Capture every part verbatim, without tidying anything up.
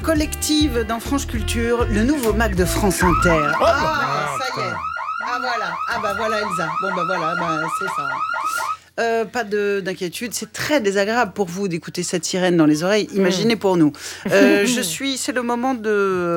Collective dans France Culture, le nouveau Mac de France Inter. Oh, ah, ça y est. Ah voilà. Ah bah voilà Elsa. Bon bah voilà, bah, c'est ça. Euh, pas de, d'inquiétude, c'est très désagréable pour vous d'écouter cette sirène dans les oreilles. Imaginez pour nous. Euh, je suis, c'est le moment de.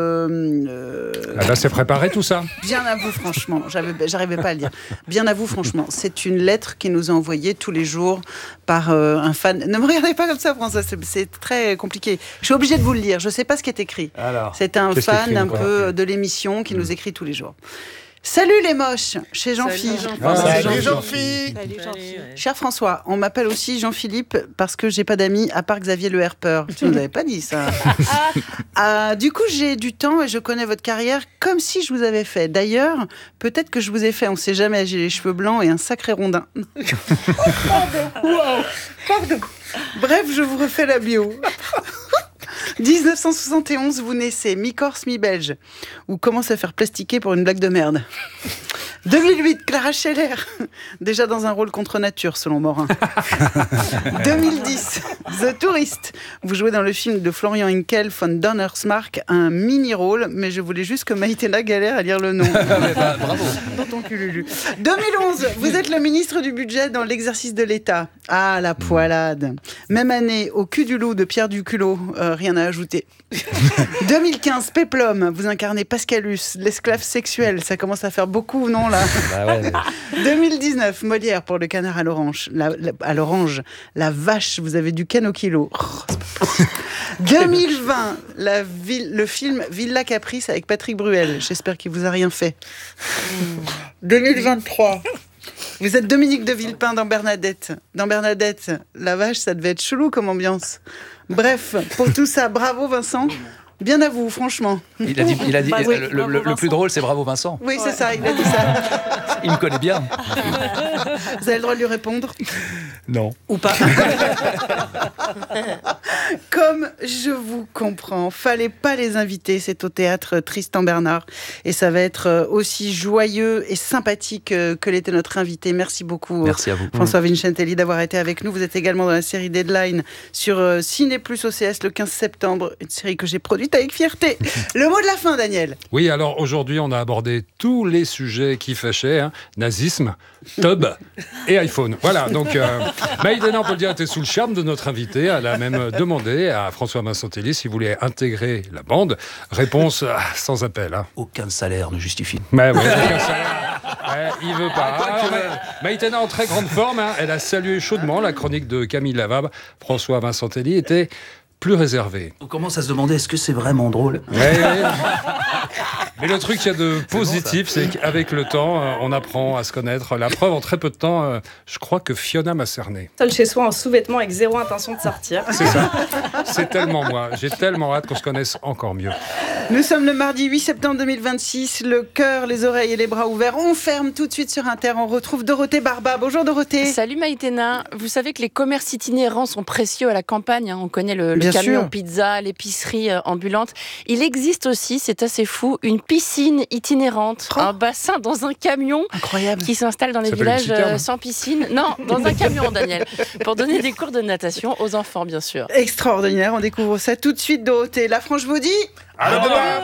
Euh, ah bah c'est préparé tout ça. Bien à vous franchement, J'avais, j'arrivais pas à le dire. Bien à vous franchement, c'est une lettre qui nous est envoyée tous les jours par euh, un fan. Ne me regardez pas comme ça, François, c'est, c'est très compliqué. Je suis obligée de vous le lire. Je sais pas ce qui est écrit. Alors, c'est un fan un peu de l'émission qui mmh. nous écrit tous les jours. Salut les moches, chez Jean-Philippe. Ah, salut Jean-Philippe. Salut Jean-Philippe. Cher François, on m'appelle aussi Jean-Philippe parce que j'ai pas d'amis à part Xavier Le Herpeur. Tu nous avais pas dit ça. euh, du coup, j'ai du temps et je connais votre carrière comme si je vous avais fait. D'ailleurs, peut-être que je vous ai fait, on sait jamais, j'ai les cheveux blancs et un sacré rondin. Pardon. Wow. Pardon. Bref, je vous refais la bio. dix-neuf cent soixante et onze, vous naissez, mi-corse, mi-belge. Ou commence à faire plastiquer pour une blague de merde. deux mille huit, Clara Scheller, déjà dans un rôle contre nature, selon Morin. deux mille dix, The Tourist. Vous jouez dans le film de Florian Hinkel, von Donnersmarck, un mini-rôle, mais je voulais juste que Maïtena galère à lire le nom. bah, bravo. Dans ton cululu. deux mille onze, vous êtes le ministre du budget dans l'exercice de l'État. Ah, la poilade. Même année, au cul du loup de Pierre Duculot, euh, rien à ajouter. deux mille quinze, Péplum, vous incarnez Pascalus, l'esclave sexuel. Ça commence à faire beaucoup, non, là? Bah ouais, mais... deux mille dix-neuf, Molière pour Le Canard à l'orange. La, la, à l'orange, la vache, vous avez du ken au kilo. Oh, deux mille vingt, la ville, le film Villa Caprice avec Patrick Bruel. J'espère qu'il vous a rien fait. deux mille vingt-trois. Vous êtes Dominique de Villepin dans Bernadette. Dans Bernadette, la vache, ça devait être chelou comme ambiance. Bref, pour tout ça, bravo Vincent. Bien à vous, franchement. Il a dit, il a dit bah, oui, le, le, le plus drôle, c'est bravo Vincent. Oui, c'est ouais. ça, il a dit ça. Il me connaît bien. Vous avez le droit de lui répondre ? Non. Ou pas. Comme je vous comprends, fallait pas les inviter, c'est au théâtre Tristan Bernard. Et ça va être aussi joyeux et sympathique que l'était notre invité. Merci beaucoup. Merci à vous. François Vincentelli d'avoir été avec nous. Vous êtes également dans la série Deadline sur Ciné Plus O C S le quinze septembre. Une série que j'ai produite avec fierté. Le mot de la fin, Daniel. Oui, alors aujourd'hui, on a abordé tous les sujets qui fâchaient. Hein. Nazisme, tub et iPhone. Voilà, donc euh, Maïtena, on peut le dire, était sous le charme de notre invité. Elle a même demandé à François Vincentelli s'il voulait intégrer la bande. Réponse ah, sans appel. Hein. Aucun salaire ne justifie. Mais ouais, aucun salaire. Ouais, il veut pas. Alors, Maïtena en très grande forme. Hein. Elle a salué chaudement la chronique de Camille Lavab. François Vincentelli était plus réservé. On commence à se demander, est-ce que c'est vraiment drôle ? Ouais, ouais. Mais le truc qu'il y a de positif, c'est, bon, c'est qu'avec le temps, euh, on apprend à se connaître. La preuve, en très peu de temps, euh, je crois que Fiona m'a cerné. Seul chez soi, en sous-vêtements, avec zéro intention de sortir. C'est ça. C'est tellement moi. J'ai tellement hâte qu'on se connaisse encore mieux. Nous sommes le mardi huit septembre deux mille vingt-six. Le cœur, les oreilles et les bras ouverts. On ferme tout de suite sur Inter. On retrouve Dorothée Barba. Bonjour Dorothée. Salut Maïtena. Vous savez que les commerces itinérants sont précieux à la campagne. Hein. On connaît le, le camion sûr. Pizza, l'épicerie euh, ambulante. Il existe aussi, c'est assez fou, une piscine itinérante. Oh. Un bassin dans un camion. Incroyable. Qui s'installe dans les villages euh, sans piscine. Non, dans un camion, Daniel. Pour donner des cours de natation aux enfants, bien sûr. Extraordinaire. On découvre ça tout de suite, Dorothée. La Franche vous dit à demain.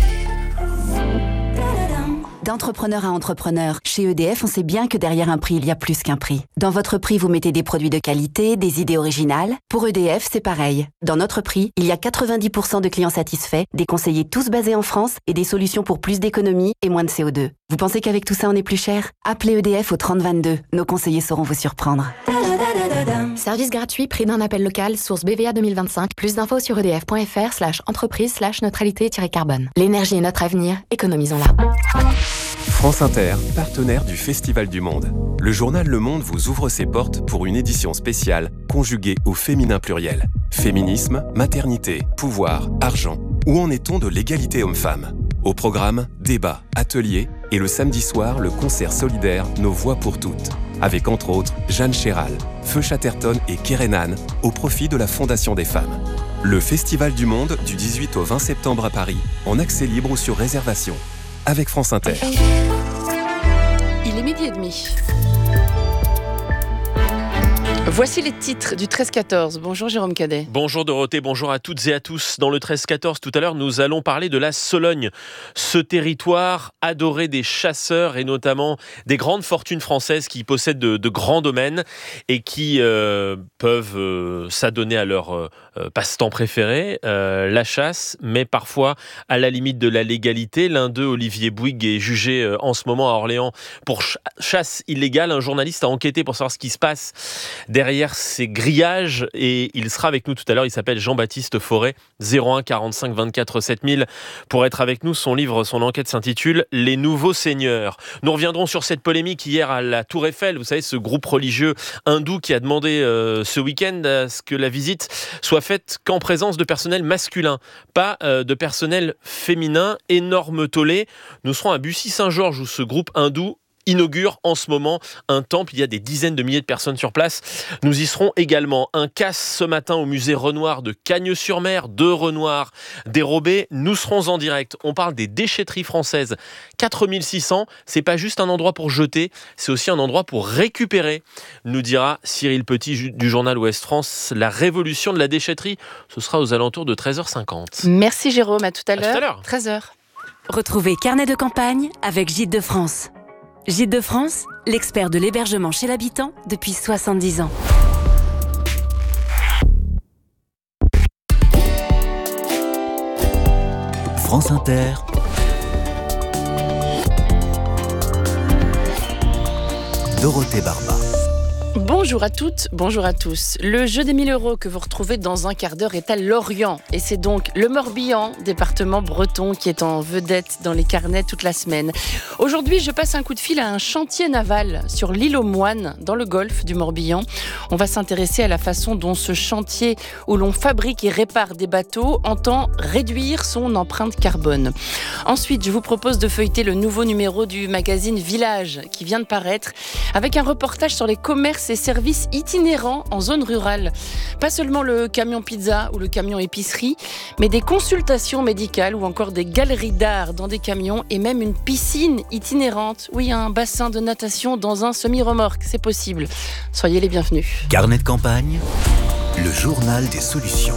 D'entrepreneur à entrepreneur, chez E D F, on sait bien que derrière un prix, il y a plus qu'un prix. Dans votre prix, vous mettez des produits de qualité, des idées originales. Pour E D F, c'est pareil. Dans notre prix, il y a quatre-vingt-dix pour cent de clients satisfaits, des conseillers tous basés en France et des solutions pour plus d'économie et moins de C O deux. Vous pensez qu'avec tout ça, on est plus cher ? Appelez E D F au trente vingt-deux. Nos conseillers sauront vous surprendre. Service gratuit, prix d'un appel local, source B V A deux mille vingt-cinq. Plus d'infos sur edf.fr slash entreprise slash neutralité-carbone. L'énergie est notre avenir, économisons-la. France Inter, partenaire du Festival du Monde. Le journal Le Monde vous ouvre ses portes pour une édition spéciale conjuguée au féminin pluriel. Féminisme, maternité, pouvoir, argent. Où en est-on de l'égalité homme-femme ? Au programme, débats, ateliers et le samedi soir, le concert solidaire Nos Voix pour toutes. Avec entre autres Jeanne Chéral, Feu Chatterton et Kérénane au profit de la Fondation des femmes. Le Festival du Monde du dix-huit au vingt septembre à Paris, en accès libre ou sur réservation. Avec France Inter. Il est midi et demi. Voici les titres du treize quatorze. Bonjour Jérôme Cadet. Bonjour Dorothée, bonjour à toutes et à tous. Dans le treize quatorze, tout à l'heure, nous allons parler de la Sologne. Ce territoire adoré des chasseurs et notamment des grandes fortunes françaises qui possèdent de, de grands domaines et qui euh, peuvent euh, s'adonner à leur euh, passe-temps préféré, euh, la chasse, mais parfois à la limite de la légalité. L'un d'eux, Olivier Bouygues, est jugé euh, en ce moment à Orléans pour ch- chasse illégale. Un journaliste a enquêté pour savoir ce qui se passe derrière ces grillages et il sera avec nous tout à l'heure. Il s'appelle Jean-Baptiste Forêt, zéro un quarante-cinq vingt-quatre sept mille pour être avec nous. Son livre, son enquête s'intitule Les Nouveaux Seigneurs. Nous reviendrons sur cette polémique hier à la Tour Eiffel. Vous savez, ce groupe religieux hindou qui a demandé euh, ce week-end à ce que la visite soit faite qu'en présence de personnel masculin, pas euh, de personnel féminin. Énorme tollé. Nous serons à Bussy-Saint-Georges où ce groupe hindou inaugure en ce moment un temple. Il y a des dizaines de milliers de personnes sur place. Nous y serons également. Un casse ce matin au musée Renoir de Cagnes-sur-Mer. Deux Renoirs dérobés. Nous serons en direct. On parle des déchetteries françaises. quatre mille six cents. C'est pas juste un endroit pour jeter, c'est aussi un endroit pour récupérer. Nous dira Cyril Petit du journal Ouest France. La révolution de la déchetterie, ce sera aux alentours de treize heures cinquante. Merci Jérôme, à tout à l'heure. À tout à l'heure. treize heures. Retrouvez Carnet de campagne avec Gîtes de France. Gîtes de France, l'expert de l'hébergement chez l'habitant depuis soixante-dix ans. France Inter. Dorothée Barba. Bonjour à toutes, bonjour à tous. Le jeu des mille euros que vous retrouvez dans un quart d'heure est à Lorient. Et c'est donc le Morbihan, département breton, qui est en vedette dans les carnets toute la semaine. Aujourd'hui, je passe un coup de fil à un chantier naval sur l'île aux Moines, dans le golfe du Morbihan. On va s'intéresser à la façon dont ce chantier, où l'on fabrique et répare des bateaux, entend réduire son empreinte carbone. Ensuite, je vous propose de feuilleter le nouveau numéro du magazine Village, qui vient de paraître, avec un reportage sur les commerces et services itinérants en zone rurale. Pas seulement le camion pizza ou le camion épicerie, mais des consultations médicales ou encore des galeries d'art dans des camions et même une piscine itinérante. Oui, un bassin de natation dans un semi-remorque, c'est possible. Soyez les bienvenus. Carnet de campagne, le journal des solutions.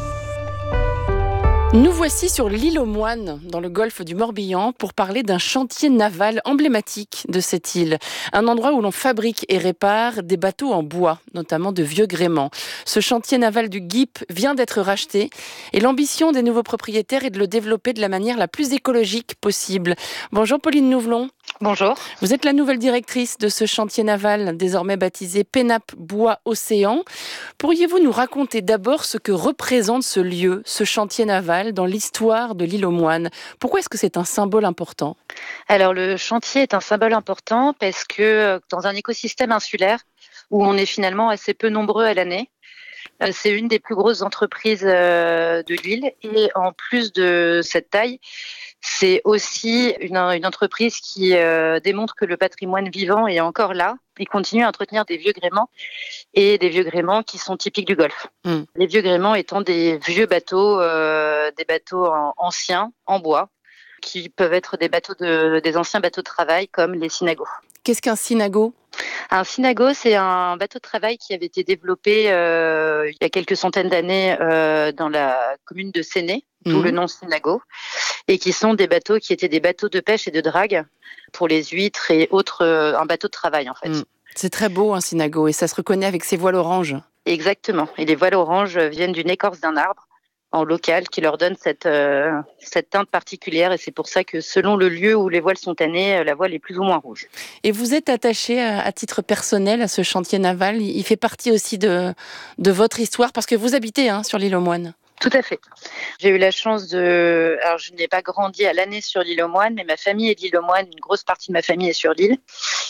Nous voici sur l'île aux Moines, dans le golfe du Morbihan, pour parler d'un chantier naval emblématique de cette île. Un endroit où l'on fabrique et répare des bateaux en bois, notamment de vieux gréements. Ce chantier naval du Guip vient d'être racheté et l'ambition des nouveaux propriétaires est de le développer de la manière la plus écologique possible. Bonjour Pauline Nouvelon. Bonjour. Vous êtes la nouvelle directrice de ce chantier naval, désormais baptisé Pénap Bois Océan. Pourriez-vous nous raconter d'abord ce que représente ce lieu, ce chantier naval, dans l'histoire de l'île aux Moines ? Pourquoi est-ce que c'est un symbole important ? Alors le chantier est un symbole important parce que dans un écosystème insulaire où on est finalement assez peu nombreux à l'année, c'est une des plus grosses entreprises de l'île et en plus de cette taille, c'est aussi une, une entreprise qui euh, démontre que le patrimoine vivant est encore là. Il continue à entretenir des vieux gréements et des vieux gréements qui sont typiques du Golfe. Mm. Les vieux gréements étant des vieux bateaux, euh, des bateaux en, anciens en bois, qui peuvent être des bateaux de, des anciens bateaux de travail comme les synagos. Qu'est-ce qu'un synago ? Un synago, c'est un bateau de travail qui avait été développé euh, il y a quelques centaines d'années euh, dans la commune de Séné, mmh. d'où le nom synago, et qui sont des bateaux qui étaient des bateaux de pêche et de drague pour les huîtres et autres, euh, un bateau de travail en fait. Mmh. C'est très beau un synago et ça se reconnaît avec ses voiles oranges. Exactement, et les voiles oranges viennent d'une écorce d'un arbre en local qui leur donne cette, euh, cette teinte particulière et c'est pour ça que selon le lieu où les voiles sont tannées, la voile est plus ou moins rouge. Et vous êtes attaché à, à titre personnel à ce chantier naval, il fait partie aussi de, de votre histoire parce que vous habitez hein, sur l'île aux Moines. Tout à fait. J'ai eu la chance de... Alors je n'ai pas grandi à l'année sur l'île aux Moines, mais ma famille est de l'île aux Moines, une grosse partie de ma famille est sur l'île.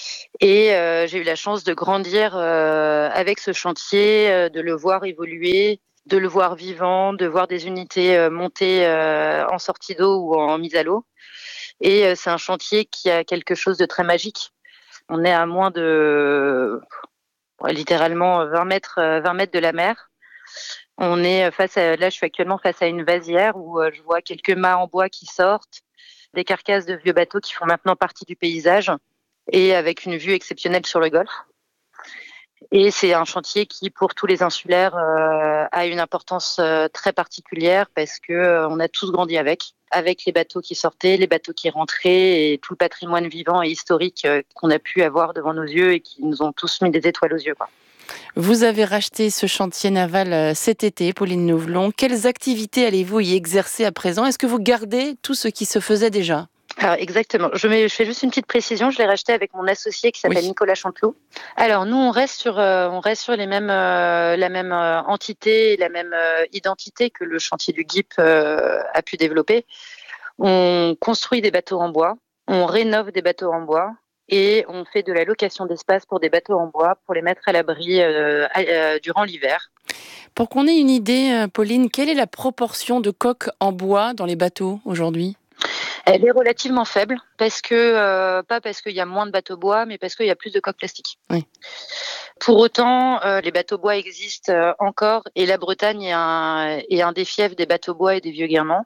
Et euh, j'ai eu la chance de grandir euh, avec ce chantier, euh, de le voir évoluer, de le voir vivant, de voir des unités euh, montées euh, en sortie d'eau ou en mise à l'eau. Et euh, c'est un chantier qui a quelque chose de très magique. On est à moins de, ouais, littéralement, vingt mètres, vingt mètres de la mer. On est face à, là, je suis actuellement face à une vasière où euh, je vois quelques mâts en bois qui sortent, des carcasses de vieux bateaux qui font maintenant partie du paysage et avec une vue exceptionnelle sur le golfe. Et c'est un chantier qui, pour tous les insulaires, euh, a une importance euh, très particulière parce que euh, on a tous grandi avec, avec les bateaux qui sortaient, les bateaux qui rentraient et tout le patrimoine vivant et historique euh, qu'on a pu avoir devant nos yeux et qui nous ont tous mis des étoiles aux yeux, quoi. Vous avez racheté ce chantier naval cet été, Pauline Nouvelon. Quelles activités allez-vous y exercer à présent ? Est-ce que vous gardez tout ce qui se faisait déjà ? Alors exactement. Je, mets, je fais juste une petite précision. Je l'ai racheté avec mon associé qui s'appelle oui. Nicolas Chanteloup. Alors nous, on reste sur, euh, on reste sur les mêmes, euh, la même euh, entité, la même euh, identité que le chantier du G I P euh, a pu développer. On construit des bateaux en bois, on rénove des bateaux en bois et on fait de la location d'espace pour des bateaux en bois pour les mettre à l'abri euh, euh, durant l'hiver. Pour qu'on ait une idée, Pauline, quelle est la proportion de coques en bois dans les bateaux aujourd'hui ? Elle est relativement faible, parce que euh, pas parce qu'il y a moins de bateaux bois, mais parce qu'il y a plus de coques plastiques. Oui. Pour autant, euh, les bateaux bois existent euh, encore, et la Bretagne est un, est un des fiefs des bateaux bois et des vieux guermands.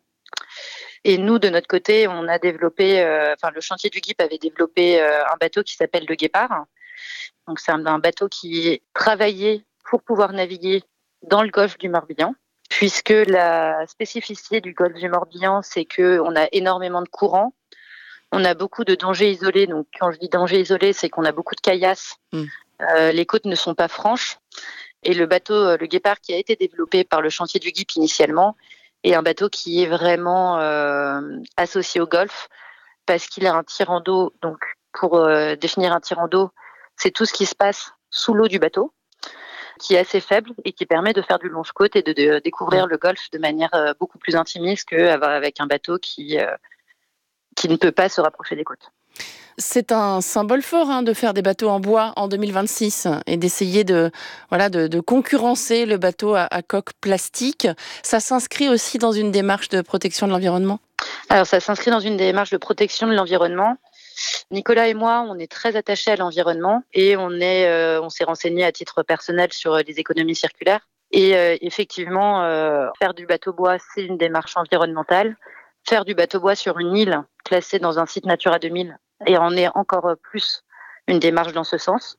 Et nous, de notre côté, on a développé, euh, enfin le chantier du G I P avait développé euh, un bateau qui s'appelle le Guépard. Donc c'est un, un bateau qui est travaillé pour pouvoir naviguer dans le golfe du Morbihan. Puisque la spécificité du golfe du Morbihan, c'est qu'on a énormément de courants, on a beaucoup de dangers isolés. Donc, quand je dis dangers isolés, c'est qu'on a beaucoup de caillasses. Mm. Euh, les côtes ne sont pas franches. Et le bateau, le Guépard, qui a été développé par le chantier du G I P initialement, est un bateau qui est vraiment euh, associé au golfe parce qu'il a un tirant d'eau. Donc, pour euh, définir un tirant d'eau, c'est tout ce qui se passe sous l'eau du bateau, qui est assez faible et qui permet de faire du longe-côte et de, de découvrir le golfe de manière euh, beaucoup plus intimiste qu'avec un bateau qui, euh, qui ne peut pas se rapprocher des côtes. C'est un symbole fort hein, de faire des bateaux en bois en deux mille vingt-six et d'essayer de, voilà, de, de concurrencer le bateau à, à coque plastique. Ça s'inscrit aussi dans une démarche de protection de l'environnement ? Alors ça s'inscrit dans une démarche de protection de l'environnement. Nicolas et moi, on est très attachés à l'environnement et on est, euh, on s'est renseigné à titre personnel sur les économies circulaires. Et euh, effectivement, euh, faire du bateau bois, c'est une démarche environnementale. Faire du bateau bois sur une île classée dans un site Natura deux mille, et en est encore plus une démarche dans ce sens.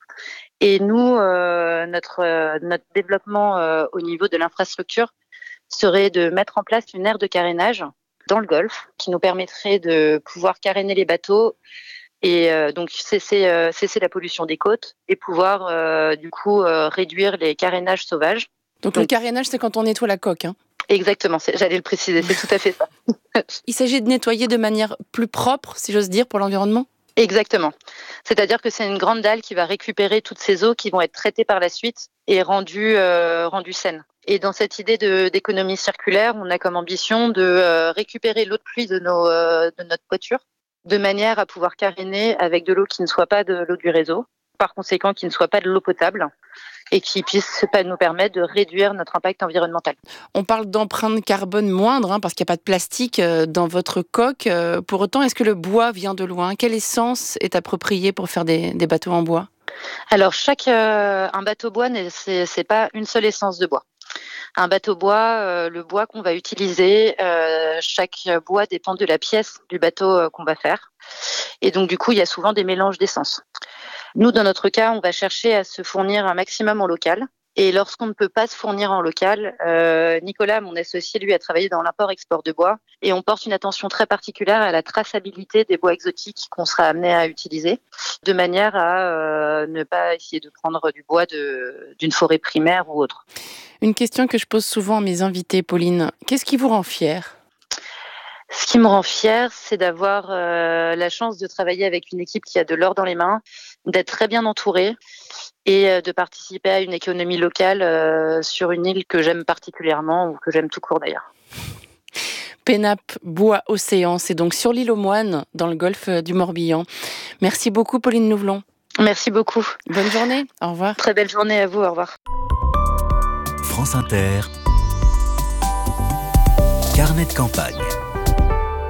Et nous, euh, notre euh, notre développement euh, au niveau de l'infrastructure serait de mettre en place une aire de carénage dans le golfe, qui nous permettrait de pouvoir caréner les bateaux et euh, donc cesser, euh, cesser la pollution des côtes et pouvoir euh, du coup euh, réduire les carénages sauvages. Donc, donc le carénage, c'est quand on nettoie la coque, hein ? Exactement, c'est, j'allais le préciser, c'est tout à fait ça. Il s'agit de nettoyer de manière plus propre, si j'ose dire, pour l'environnement ? Exactement. C'est-à-dire que c'est une grande dalle qui va récupérer toutes ces eaux qui vont être traitées par la suite et rendues, euh, rendues saines. Et dans cette idée de, d'économie circulaire, on a comme ambition de euh, récupérer l'eau de pluie de, nos, euh, de notre toiture de manière à pouvoir caréner avec de l'eau qui ne soit pas de l'eau du réseau, par conséquent qui ne soit pas de l'eau potable et qui puisse pas nous permettre de réduire notre impact environnemental. On parle d'empreinte carbone moindre hein, parce qu'il n'y a pas de plastique euh, dans votre coque. Euh, pour autant, est-ce que le bois vient de loin ? Quelle essence est appropriée pour faire des, des bateaux en bois ? Alors, chaque, euh, un bateau bois, c'est, c'est pas une seule essence de bois. Un bateau bois, euh, le bois qu'on va utiliser, euh, chaque bois dépend de la pièce du bateau euh, qu'on va faire. Et donc, du coup, il y a souvent des mélanges d'essence. Nous, dans notre cas, on va chercher à se fournir un maximum en local. Et lorsqu'on ne peut pas se fournir en local, euh, Nicolas, mon associé, lui, a travaillé dans l'import-export de bois. Et on porte une attention très particulière à la traçabilité des bois exotiques qu'on sera amené à utiliser, de manière à euh, ne pas essayer de prendre du bois de, d'une forêt primaire ou autre. Une question que je pose souvent à mes invités, Pauline. Qu'est-ce qui vous rend fière ? Ce qui me rend fière, c'est d'avoir euh, la chance de travailler avec une équipe qui a de l'or dans les mains, d'être très bien entourée et euh, de participer à une économie locale euh, sur une île que j'aime particulièrement ou que j'aime tout court d'ailleurs. Pénap Bois Océan, c'est donc sur l'île aux Moines, dans le golfe du Morbihan. Merci beaucoup, Pauline Nouvelon. Merci beaucoup. Bonne journée, au revoir. Très belle journée à vous, au revoir. France Inter, carnet de campagne.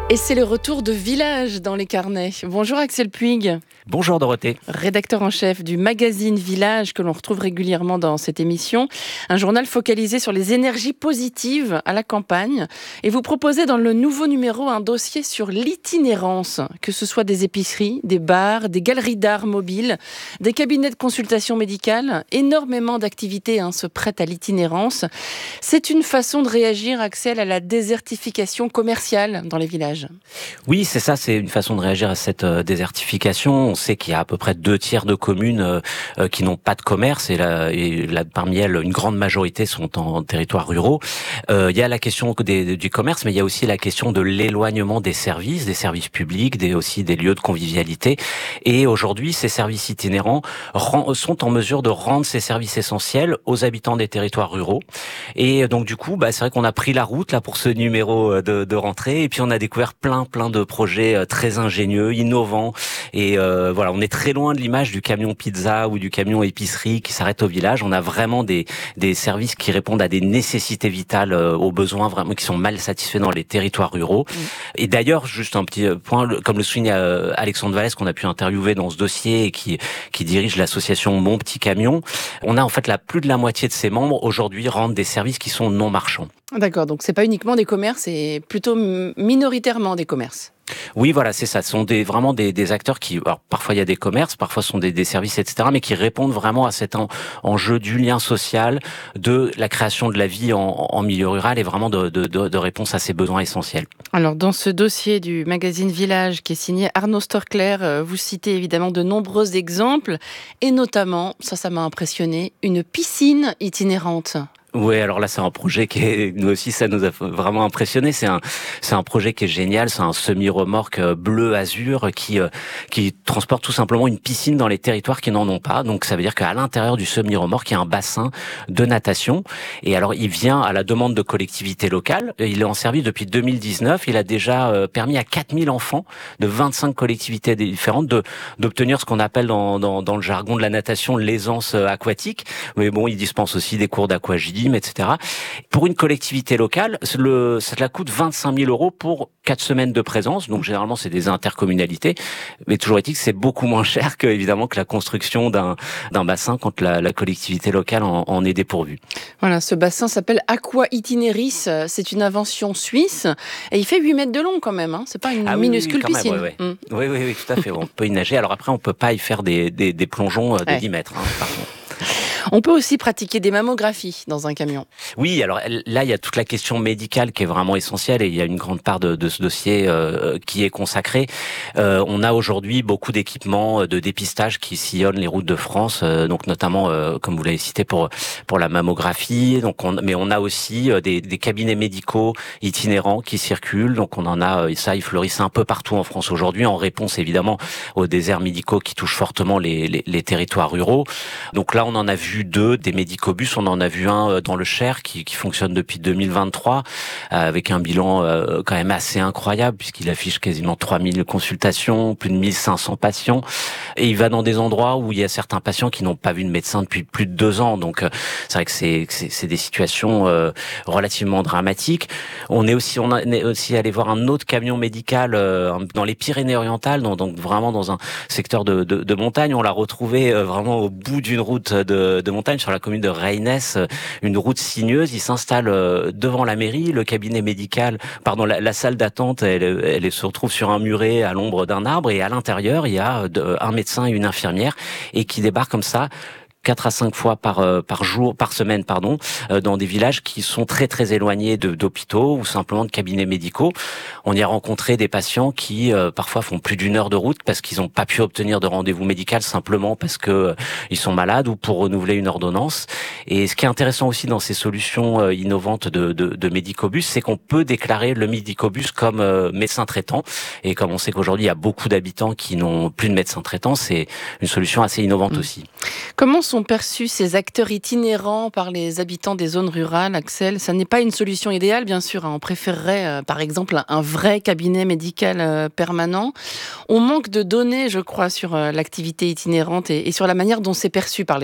Et c'est le retour de Village dans les carnets. Bonjour Axel Puig. Bonjour Dorothée. Rédacteur en chef du magazine Village que l'on retrouve régulièrement dans cette émission. Un journal focalisé sur les énergies positives à la campagne. Et vous proposez dans le nouveau numéro un dossier sur l'itinérance. Que ce soit des épiceries, des bars, des galeries d'art mobiles, des cabinets de consultation médicale. Énormément d'activités hein, se prêtent à l'itinérance. C'est une façon de réagir, Axel, à la désertification commerciale dans les villages. Oui, c'est ça, c'est une façon de réagir à cette euh, désertification. On sait qu'il y a à peu près deux tiers de communes euh, euh, qui n'ont pas de commerce et, là, et là, parmi elles, une grande majorité sont en, en territoires ruraux. Euh, il y a la question des, du commerce, mais il y a aussi la question de l'éloignement des services, des services publics, des, aussi des lieux de convivialité. Et aujourd'hui, ces services itinérants rend, sont en mesure de rendre ces services essentiels aux habitants des territoires ruraux. Et donc du coup, bah, c'est vrai qu'on a pris la route là pour ce numéro de, de rentrée, et puis on a découvert plein plein de projets très ingénieux, innovants, et euh, voilà, on est très loin de l'image du camion pizza ou du camion épicerie qui s'arrête au village. On a vraiment des des services qui répondent à des nécessités vitales, euh, aux besoins vraiment qui sont mal satisfaits dans les territoires ruraux. Mmh. Et d'ailleurs, juste un petit point, comme le souligne euh, Alexandre Vallès, qu'on a pu interviewer dans ce dossier et qui qui dirige l'association Mon Petit Camion, on a en fait la plus de la moitié de ses membres aujourd'hui rendent des services qui sont non marchands. D'accord, donc c'est pas uniquement des commerces, c'est plutôt minoritairement des commerces. Oui, voilà, c'est ça. Ce sont des, vraiment des, des acteurs qui, alors, parfois il y a des commerces, parfois ce sont des, des services, et cetera, mais qui répondent vraiment à cet en, enjeu du lien social, de la création de la vie en, en milieu rural et vraiment de, de, de, de réponse à ces besoins essentiels. Alors, dans ce dossier du magazine Village qui est signé Arnaud Storclair, vous citez évidemment de nombreux exemples et notamment, ça, ça m'a impressionné, une piscine itinérante. Oui, alors là, c'est un projet qui est, nous aussi, ça nous a vraiment impressionné. C'est un, c'est un projet qui est génial. C'est un semi-remorque bleu azur qui, qui transporte tout simplement une piscine dans les territoires qui n'en ont pas. Donc, ça veut dire qu'à l'intérieur du semi-remorque, il y a un bassin de natation. Et alors, il vient à la demande de collectivités locales. Il est en service depuis deux mille dix-neuf. Il a déjà permis à quatre mille enfants de vingt-cinq collectivités différentes de, d'obtenir ce qu'on appelle dans, dans, dans le jargon de la natation l'aisance aquatique. Mais bon, il dispense aussi des cours d'aquagym, et cetera. Pour une collectivité locale, le, ça coûte vingt-cinq mille euros pour quatre semaines de présence. Donc, généralement, c'est des intercommunalités. Mais toujours est-il que c'est beaucoup moins cher que, évidemment, que la construction d'un, d'un bassin quand la, la collectivité locale en, en est dépourvue. Voilà, ce bassin s'appelle Aqua Itineris. C'est une invention suisse. Et il fait huit mètres de long quand même. Hein. C'est pas une ah, minuscule oui, oui, piscine. Même, ouais, ouais. Mmh. Oui, oui, oui, tout à fait. On peut y nager. Alors après, on peut pas y faire des, des, des plongeons de ouais. dix mètres. Hein, par contre. On peut aussi pratiquer des mammographies dans un camion. Oui, alors là, il y a toute la question médicale qui est vraiment essentielle et il y a une grande part de, de ce dossier euh, qui est consacrée. Euh, on a aujourd'hui beaucoup d'équipements de dépistage qui sillonnent les routes de France, euh, donc notamment, euh, comme vous l'avez cité, pour pour la mammographie. Donc, on, mais on a aussi des, des cabinets médicaux itinérants qui circulent. Donc, on en a, ça, ils fleurissent un peu partout en France aujourd'hui, en réponse évidemment aux déserts médicaux qui touchent fortement les, les, les territoires ruraux. Donc là, on en a vu deux, des médicobus. On en a vu un dans le Cher qui, qui fonctionne depuis deux mille vingt-trois avec un bilan euh, quand même assez incroyable puisqu'il affiche quasiment trois mille consultations, plus de mille cinq cents patients. Et il va dans des endroits où il y a certains patients qui n'ont pas vu de médecin depuis plus de deux ans. Donc euh, c'est vrai que c'est, c'est, c'est des situations euh, relativement dramatiques. On est aussi, on est aussi allé voir un autre camion médical euh, dans les Pyrénées-Orientales, donc, donc vraiment dans un secteur de, de, de montagne. On l'a retrouvé euh, vraiment au bout d'une route de, de montagne sur la commune de Reynès, une route sinueuse. Il s'installe devant la mairie, le cabinet médical, pardon, la, la salle d'attente, elle, elle se retrouve sur un muret à l'ombre d'un arbre et à l'intérieur, il y a un médecin et une infirmière et qui débarquent comme ça quatre à cinq fois par euh, par jour, par semaine, pardon, euh, dans des villages qui sont très très éloignés de, d'hôpitaux ou simplement de cabinets médicaux. On y a rencontré des patients qui euh, parfois font plus d'une heure de route parce qu'ils n'ont pas pu obtenir de rendez-vous médical simplement parce que euh, ils sont malades ou pour renouveler une ordonnance. Et ce qui est intéressant aussi dans ces solutions euh, innovantes de, de, de médicobus, c'est qu'on peut déclarer le médicobus comme euh, médecin traitant. Et comme on sait qu'aujourd'hui il y a beaucoup d'habitants qui n'ont plus de médecin traitant, c'est une solution assez innovante mmh. aussi. Comment sont perçus ces acteurs itinérants par les habitants des zones rurales, Axel? Ça n'est pas une solution idéale, bien sûr. On préférerait, euh, par exemple, un vrai cabinet médical euh, permanent. On manque de données, je crois, sur euh, l'activité itinérante et, et sur la manière dont c'est perçu par les gens.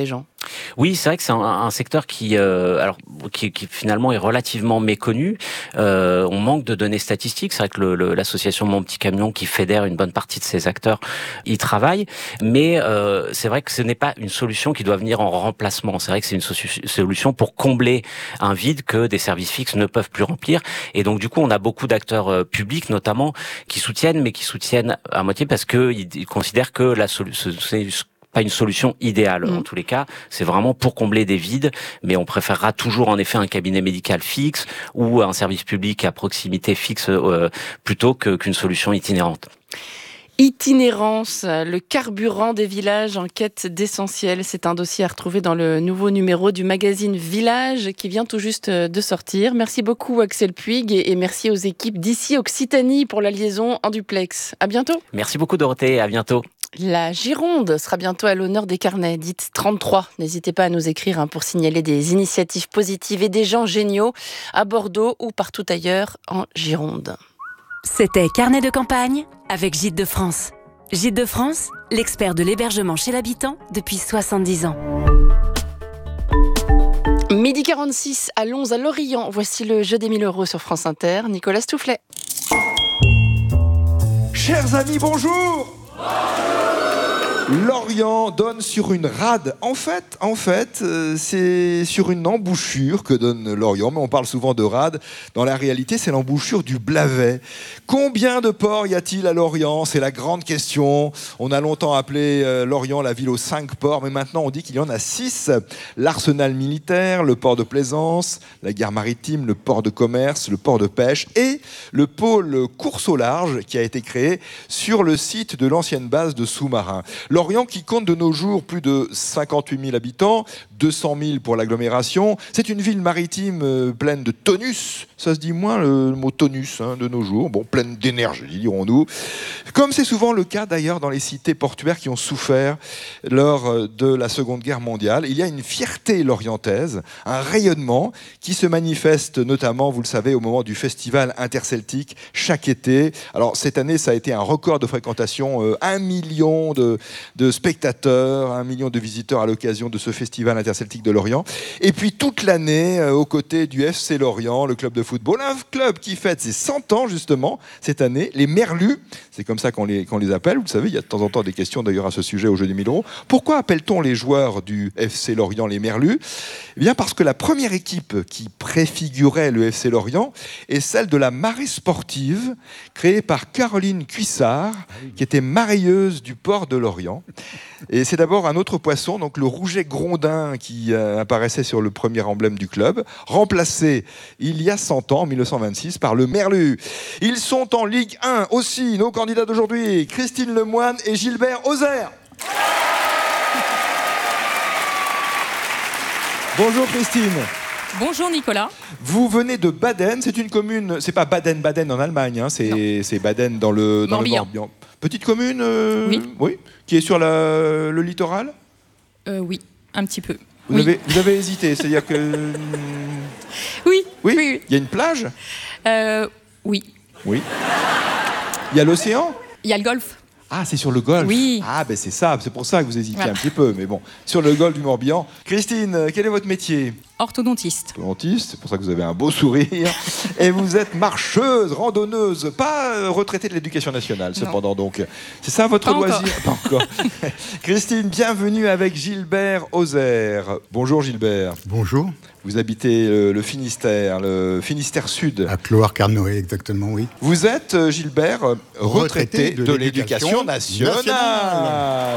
Oui, c'est vrai que c'est un, un secteur qui, euh, alors, qui, qui finalement est relativement méconnu. Euh, on manque de données statistiques. C'est vrai que le, le, l'association Mon Petit Camion, qui fédère une bonne partie de ces acteurs, y travaille. Mais euh, c'est vrai que ce n'est pas une solution qui doit venir en remplacement. C'est vrai que c'est une so- solution pour combler un vide que des services fixes ne peuvent plus remplir. Et donc, du coup, on a beaucoup d'acteurs euh, publics, notamment, qui soutiennent, mais qui soutiennent à moitié parce qu'ils ils considèrent que la solution, c'est pas une solution idéale. Mmh. En tous les cas, c'est vraiment pour combler des vides, mais on préférera toujours en effet un cabinet médical fixe ou un service public à proximité fixe euh, plutôt que, qu'une solution itinérante. Itinérance, le carburant des villages en quête d'essentiel. C'est un dossier à retrouver dans le nouveau numéro du magazine Village qui vient tout juste de sortir. Merci beaucoup Axel Puig et merci aux équipes d'ici Occitanie pour la liaison en duplex. À bientôt. Merci beaucoup Dorothée, à bientôt. La Gironde sera bientôt à l'honneur des carnets, dites trente-trois. N'hésitez pas à nous écrire hein, pour signaler des initiatives positives et des gens géniaux à Bordeaux ou partout ailleurs en Gironde. C'était Carnet de campagne avec Gîtes de France. Gîtes de France, l'expert de l'hébergement chez l'habitant depuis soixante-dix ans. Midi quarante-six, allons à Lorient. Voici le jeu des mille euros sur France Inter. Nicolas Stoufflet. Chers amis, bonjour. Lorient donne sur une rade. En fait, en fait, euh, c'est sur une embouchure que donne Lorient, mais on parle souvent de rade. Dans la réalité, c'est l'embouchure du Blavet. Combien de ports y a-t-il à Lorient ? C'est la grande question. On a longtemps appelé euh, Lorient la ville aux cinq ports, mais maintenant on dit qu'il y en a six. L'arsenal militaire, le port de plaisance, la gare maritime, le port de commerce, le port de pêche et le pôle course au large qui a été créé sur le site de l'ancienne base de sous-marins. Lorient qui compte de nos jours plus de cinquante-huit mille habitants, deux cent mille pour l'agglomération. C'est une ville maritime euh, pleine de tonus. Ça se dit moins le mot tonus hein, de nos jours. Bon, pleine d'énergie, dirons-nous. Comme c'est souvent le cas d'ailleurs dans les cités portuaires qui ont souffert lors de la Seconde Guerre mondiale. Il y a une fierté lorientaise, un rayonnement qui se manifeste notamment, vous le savez, au moment du festival interceltique chaque été. Alors cette année, ça a été un record de fréquentation, euh, un million de, de spectateurs, un million de visiteurs à l'occasion de ce festival interceltique de Lorient. Et puis toute l'année, euh, aux côtés du F C Lorient, le club de football, un club qui fête ses cent ans justement cette année, les Merlus, c'est comme ça qu'on les, qu'on les appelle, vous le savez, il y a de temps en temps des questions d'ailleurs à ce sujet au jeu des mille euros. Pourquoi appelle-t-on les joueurs du F C Lorient les Merlus ? Eh bien parce que la première équipe qui préfigurait le F C Lorient est celle de la marée sportive, créée par Caroline Cuissard, qui était marailleuse du port de Lorient. Et c'est d'abord un autre poisson, donc le rouget grondin, qui euh, apparaissait sur le premier emblème du club, remplacé il y a cent ans, en mille neuf cent vingt-six, par le Merlu. Ils sont en Ligue un aussi, nos candidats d'aujourd'hui, Christine Lemoine et Gilbert Ozer. Bonjour Christine. Bonjour Nicolas. Vous venez de Baden, c'est une commune, c'est pas Baden-Baden en Allemagne, hein, c'est, c'est Baden dans le, dans Morbihan. le Morbihan. Petite commune euh, oui. oui. Qui est sur la, le littoral euh, Oui, un petit peu. Vous, oui. avez, vous avez hésité, c'est-à-dire que... Oui, oui. oui, oui. Il y a une plage euh, Oui. Oui. Il y a l'océan ? Il y a le golfe. Ah, c'est sur le golfe. Oui. Ah, ben c'est ça, c'est pour ça que vous hésitiez voilà. un petit peu, mais bon, sur le golfe du Morbihan. Christine, quel est votre métier ? Orthodontiste. Orthodontiste, c'est pour ça que vous avez un beau sourire. Et vous êtes marcheuse, randonneuse, pas retraitée de l'éducation nationale, cependant, non. Donc. C'est ça votre pas loisir ? Encore. Pas encore. Christine, bienvenue avec Gilbert Ozer. Bonjour Gilbert. Bonjour. Vous habitez le, le Finistère, le Finistère Sud. À Cloire-Carnoët, exactement, oui. Vous êtes, Gilbert, retraité, retraité de, de l'éducation nationale. nationale.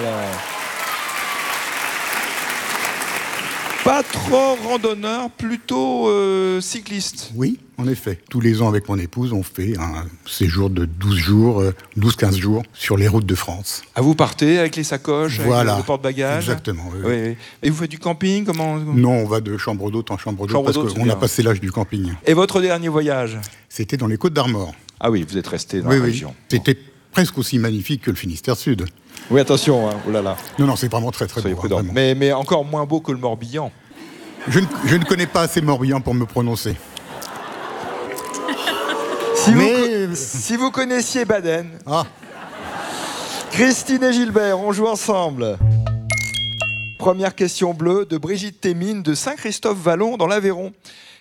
Pas trop randonneur, plutôt euh, cycliste. Oui, en effet. Tous les ans, avec mon épouse, on fait un séjour de douze jours, douze quinze jours sur les routes de France. Ah, vous partez avec les sacoches, voilà, avec le porte-bagages ? Exactement. Oui, oui, oui. Et vous faites du camping ? Comment... Non, on va de chambre d'hôte en chambre d'hôte parce qu'on a passé l'âge du camping. Et votre dernier voyage ? C'était dans les Côtes d'Armor. Ah oui, vous êtes resté dans oui, la oui. région. C'était presque aussi magnifique que le Finistère Sud. Oui, attention, hein. Oh là là. Non, non, c'est vraiment très très Soyez beau. Prudent. Hein, mais, mais encore moins beau que le Morbihan. Je ne, je ne connais pas assez Morbihan pour me prononcer. Si, mais... vous, si vous connaissiez Baden, ah. Christine et Gilbert, on joue ensemble. Première question bleue de Brigitte Thémine de Saint-Christophe-Vallon dans l'Aveyron.